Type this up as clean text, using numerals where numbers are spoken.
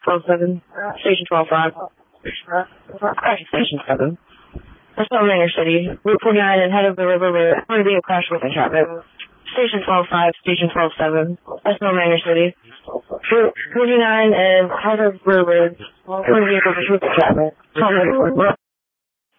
12-7. Station 12-5. Station 7. Westmore Ranger City. Route 49 and head of the river with motor vehicle crash with traffic. Station 12-5. Station 12-7. Westmore Ranger City. Route 49 and head of the river with motor vehicle crash with traffic.